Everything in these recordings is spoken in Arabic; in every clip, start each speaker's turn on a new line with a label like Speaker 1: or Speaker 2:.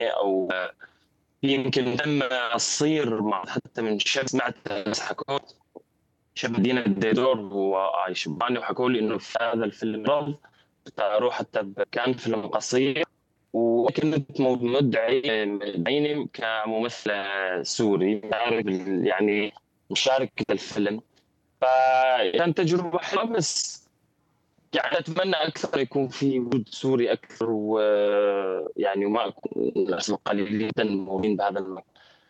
Speaker 1: او في يمكن دم قصير مع حتى من شاب سمعت ناس حكوا شاب مدينة ديدور وشباني وحكوا لي انه في هذا الفيلم رفض اروح حتى كان فيلم قصير وكنت مدعيني كممثل سوري يعني مشارك الفيلم. فكانت تجربة حلوة بس يعني أتمنى أكثر يكون في وجود سوري أكثر ويعني وما أكون الناس القليلين جدا موجودين بهذا المكان.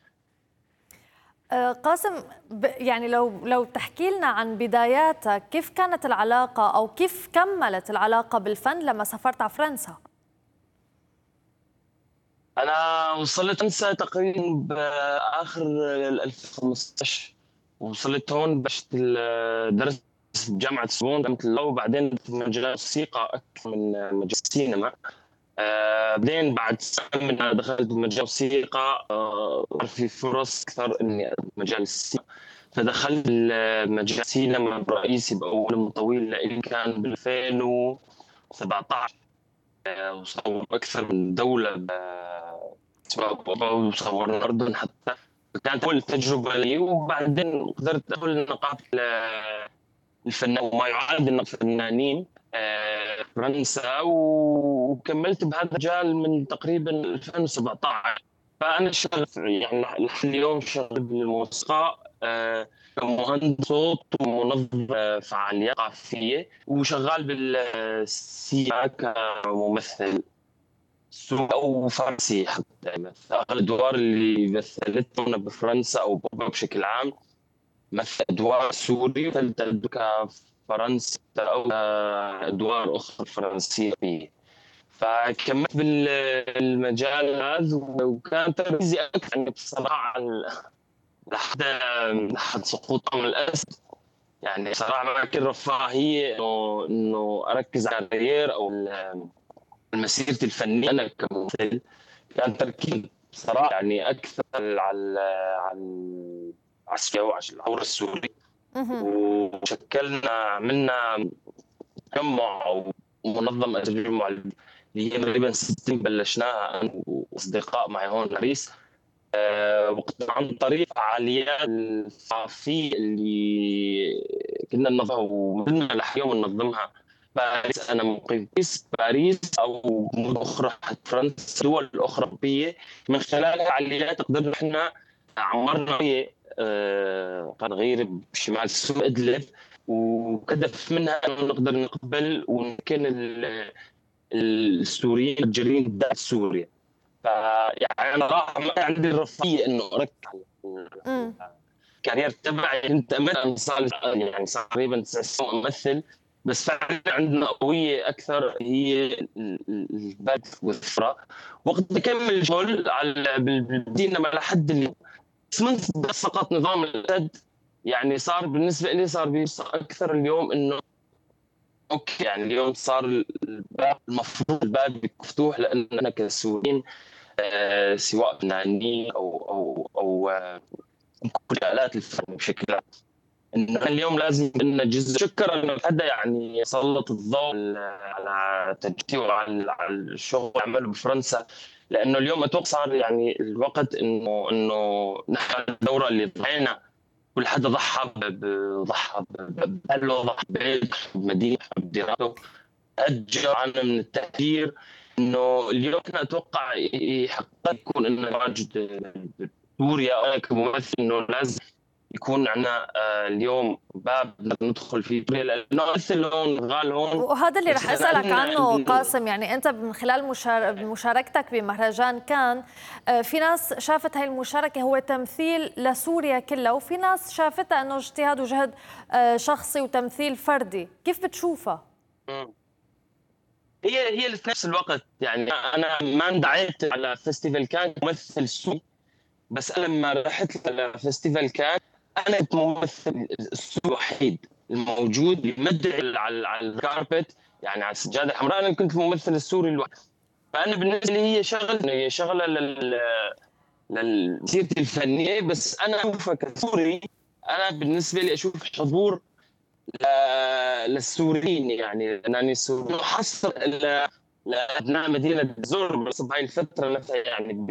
Speaker 2: قاسم، يعني لو تحكي لنا عن بداياتك، كيف كانت العلاقة أو كيف كملت العلاقة بالفن لما سافرت على فرنسا؟
Speaker 1: أنا وصلت فرنسا تقريبا بآخر 2015 وصلت هون درست بجامعة سوربون جامعة اللغة وبعدين في مجال الموسيقى أكثر من مجال السينما. بعدين بعد سنة من دخلت بمجال الموسيقى صار في فرص أكثر إني مجال السينما فدخلت مجال السينما الرئيسي بأول طويل لإلي كان ب 2017. وصور أكثر من دولة سواء أوروبا وصورنا الأردن حتى كانت أول تجربة لي وبعدين قدرت أدخل نقابة الفنان وما يعادل الفنانين فرنسا وكملت بهذا المجال من تقريبا 2017. فأنا شغال يعني لحد اليوم شغال بالموسيقى كمهندس صوت ومنظم فعاليات ثقافية وشغال بالسينما كممثل سوري أو فرنسي حتى مثل أغلب الأدوار اللي مثلتها أنا بفرنسا أو بأوروبا بشكل عام مثل أدوار سوري مثلت كفرنسا أو أدوار أخرى فرنسية فيه. فكملت بالمجال هذا وكان تركيزي أكثر يعني بصراحة لحد لحد سقوط أمر الأسد. يعني صراحة ما كان رفاهية إنه أركز على الكارير أو مسيرتي الفنية أنا كممثل. كان تركيز بصراحة يعني أكثر على الثورة السوري وشكلنا عملنا تجمع أو منظمة تجمع اللي هي تقريبا 60 بلشناها أنا وأصدقاء معي هون باريس. وقت عن طريق فعاليات الثقافية اللي كنا ننظمها ومدنا لحيوم ننظمها باريس. أنا مقيم في باريس أو مدن أخرى حتى فرنسا دول أخرى أوروبية من خلال فعاليات قدرنا إحنا عمرنا قرية صغيرة بشمال سوريا إدلب وكدف منها أن نقدر نقبل ونمكن السوريين المهاجرين بداخل سوريا. فيعني انا راح ما عندي الرفاهيه انه اركز على الكارير تبعي. كنت امل صار يعني صار تقريبا 9 سنين امثل بس فعلا عندنا قويه اكثر هي البدء والثراء. وقت بكمل شغل على بالسينما لحد اليوم بس من سقط نظام الاسد يعني صار بالنسبه لي صار بيوصل اكثر اليوم انه اوكي يعني اليوم صار الباب المفروض الباب مفتوح لاننا كسوريين سواء فنانين او كل آلات الفن بشكل عام انه اليوم لازم ان جزء شكر انه حدا يعني يسلط الضوء على تجربتي وعلى الشغل اللي عمله بفرنسا. لانه اليوم اتوقع صار يعني الوقت انه نحن الدوره اللي ضحينا كل حدا ضحى بأهله ضحى ببيته ضحى بمدينه ضحى بدراسته أجر عنا من التأثير. إنه اليوم أنا أتوقع يحق يكون إنه واجد سوريا أنا كممثل إنه لازم يكون عندنا اليوم باب ندخل فيه سوريا لأنه مثل هون غال هون.
Speaker 2: وهذا اللي رح أسألك عنه
Speaker 1: عندنا
Speaker 2: قاسم، يعني أنت من خلال مشاركتك بمهرجان كان، في ناس شافت هاي المشاركة هو تمثيل لسوريا كلها وفي ناس شافتها أنه اجتهاد وجهد شخصي وتمثيل فردي، كيف بتشوفها؟
Speaker 1: هي في نفس الوقت يعني أنا ما اندعيت على فيستيفال كان ممثل سوري بس أنا لما رحت على فيستيفال كان انا كنت ممثل السوري الوحيد الموجود يمدح على الكاربت يعني على السجاده الحمراء. انا كنت الممثل السوري الوحيد. فانا بالنسبه لي هي شغله لمسيرتي الفنيه بس انا اشوفها كسوري. انا بالنسبه لي اشوف حضور للسوريين يعني لانني سوري محصر لابناء مدينه زور بس بهاي الفتره نفسها يعني